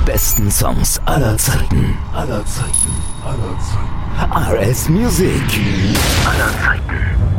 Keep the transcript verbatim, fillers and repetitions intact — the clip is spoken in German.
besten Songs aller Zeiten. Aller Zeiten. Aller Zeiten. R S Music. Aller Zeiten.